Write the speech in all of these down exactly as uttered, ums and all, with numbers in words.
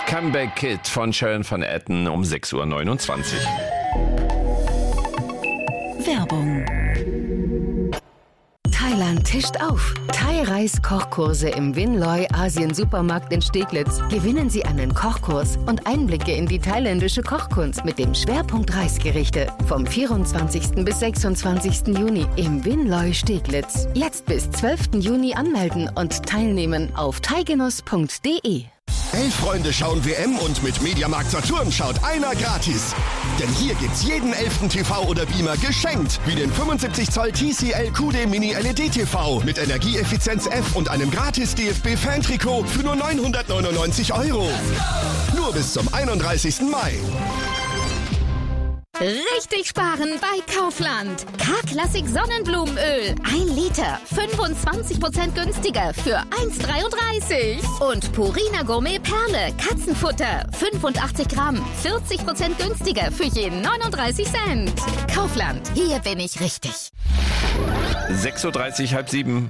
Comeback Kid von Sharon Van Etten um sechs Uhr neunundzwanzig. Werbung. Thailand tischt auf. Thai-Reis-Kochkurse im Winloy Asien-Supermarkt in Steglitz. Gewinnen Sie einen Kochkurs und Einblicke in die thailändische Kochkunst mit dem Schwerpunkt Reisgerichte. Vom vierundzwanzigsten bis sechsundzwanzigsten Juni im Winloy Steglitz. Jetzt bis zwölften Juni anmelden und teilnehmen auf thaigenuss punkt de. Elf Freunde schauen W M und mit Mediamarkt Saturn schaut einer gratis. Denn hier gibt's jeden elften T V oder Beamer geschenkt. Wie den fünfundsiebzig Zoll T C L Q D Mini L E D T V mit Energieeffizienz F und einem gratis D F B-Fan-Trikot für nur neunhundertneunundneunzig Euro. Nur bis zum einunddreißigsten Mai. Richtig sparen bei Kaufland. K-Klassik Sonnenblumenöl. ein Liter. fünfundzwanzig Prozent günstiger für eins Komma dreiunddreißig. Und Purina Gourmet Perle. Katzenfutter. fünfundachtzig Gramm. vierzig Prozent günstiger für je neununddreißig Cent. Kaufland. Hier bin ich richtig. sechs Uhr dreißig, halb sieben.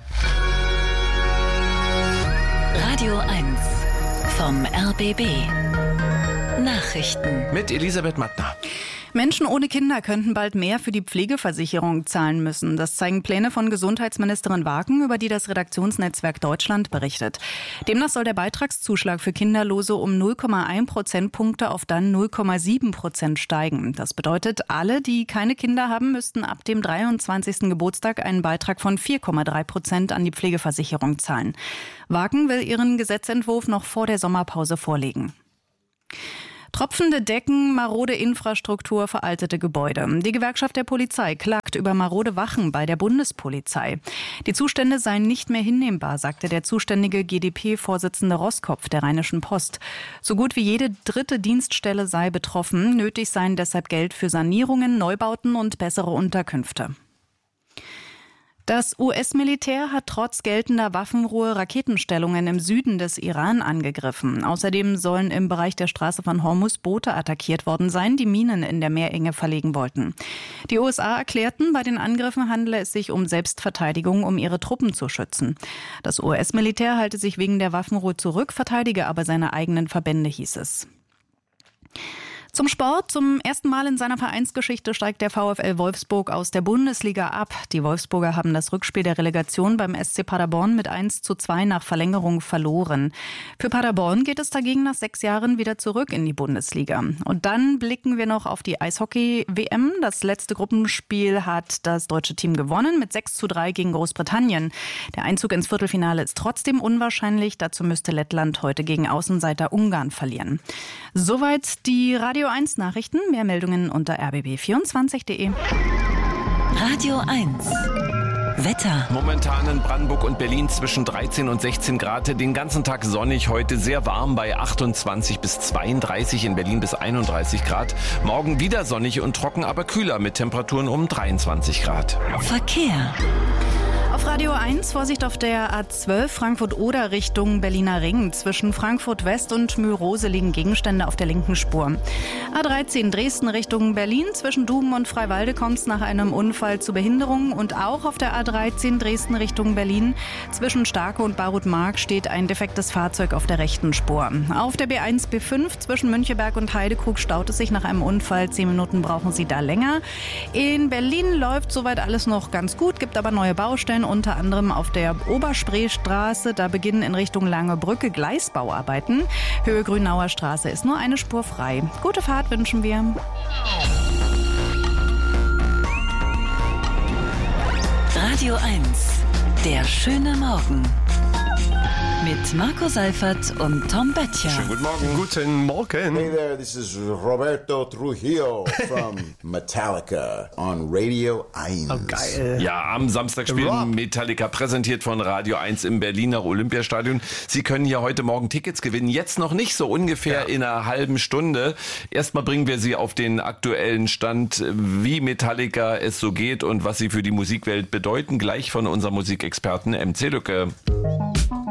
Radio eins vom R B B. Nachrichten. Mit Elisabeth Mattner. Menschen ohne Kinder könnten bald mehr für die Pflegeversicherung zahlen müssen. Das zeigen Pläne von Gesundheitsministerin Wagen, über die das Redaktionsnetzwerk Deutschland berichtet. Demnach soll der Beitragszuschlag für Kinderlose um null Komma eins Prozentpunkte auf dann null Komma sieben Prozent steigen. Das bedeutet, alle, die keine Kinder haben, müssten ab dem dreiundzwanzigsten Geburtstag einen Beitrag von vier Komma drei Prozent an die Pflegeversicherung zahlen. Wagen will ihren Gesetzentwurf noch vor der Sommerpause vorlegen. Tropfende Decken, marode Infrastruktur, veraltete Gebäude. Die Gewerkschaft der Polizei klagt über marode Wachen bei der Bundespolizei. Die Zustände seien nicht mehr hinnehmbar, sagte der zuständige G d P-Vorsitzende Roskopf der Rheinischen Post. So gut wie jede dritte Dienststelle sei betroffen. Nötig seien deshalb Geld für Sanierungen, Neubauten und bessere Unterkünfte. Das U S-Militär hat trotz geltender Waffenruhe Raketenstellungen im Süden des Iran angegriffen. Außerdem sollen im Bereich der Straße von Hormuz Boote attackiert worden sein, die Minen in der Meerenge verlegen wollten. Die U S A erklärten, bei den Angriffen handele es sich um Selbstverteidigung, um ihre Truppen zu schützen. Das U S-Militär halte sich wegen der Waffenruhe zurück, verteidige aber seine eigenen Verbände, hieß es. Zum Sport. Zum ersten Mal in seiner Vereinsgeschichte steigt der VfL Wolfsburg aus der Bundesliga ab. Die Wolfsburger haben das Rückspiel der Relegation beim S C Paderborn mit eins zu zwei nach Verlängerung verloren. Für Paderborn geht es dagegen nach sechs Jahren wieder zurück in die Bundesliga. Und dann blicken wir noch auf die Eishockey-W M. Das letzte Gruppenspiel hat das deutsche Team gewonnen mit sechs zu drei gegen Großbritannien. Der Einzug ins Viertelfinale ist trotzdem unwahrscheinlich. Dazu müsste Lettland heute gegen Außenseiter Ungarn verlieren. Soweit die Radio eins Nachrichten. Mehr Meldungen unter r b b vierundzwanzig punkt de. Radio eins. Wetter. Momentan in Brandenburg und Berlin zwischen dreizehn und sechzehn Grad. Den ganzen Tag sonnig, heute sehr warm bei achtundzwanzig bis zweiunddreißig, in Berlin bis einunddreißig Grad. Morgen wieder sonnig und trocken, aber kühler mit Temperaturen um dreiundzwanzig Grad. Verkehr. Auf Radio eins, Vorsicht auf der A zwölf Frankfurt-Oder Richtung Berliner Ring. Zwischen Frankfurt West und Mürose liegen Gegenstände auf der linken Spur. A dreizehn Dresden Richtung Berlin. Zwischen Duben und Freiwalde kommt es nach einem Unfall zu Behinderungen. Und auch auf der A dreizehn Dresden Richtung Berlin. Zwischen Starke und Barut-Mark steht ein defektes Fahrzeug auf der rechten Spur. Auf der B eins B fünf zwischen Müncheberg und Heidekrug staut es sich nach einem Unfall. Zehn Minuten brauchen Sie da länger. In Berlin läuft soweit alles noch ganz gut, gibt aber neue Baustellen. Unter anderem auf der Oberspreestraße. Da beginnen in Richtung Lange Brücke Gleisbauarbeiten. Höhe Grünauer Straße ist nur eine Spur frei. Gute Fahrt wünschen wir. Radio eins. Der schöne Morgen. Mit Marco Seifert und Tom Böttcher. Schönen guten Morgen. Guten Morgen. Hey there, this is Roberto Trujillo from Metallica on Radio eins. Oh, geil. Ja, am Samstag spielen Rob. Metallica, präsentiert von Radio eins im Berliner Olympiastadion. Sie können hier heute Morgen Tickets gewinnen. Jetzt noch nicht, so ungefähr ja. in einer halben Stunde. Erstmal bringen wir Sie auf den aktuellen Stand, wie Metallica es so geht und was sie für die Musikwelt bedeuten. Gleich von unserem Musikexperten M C Lücke.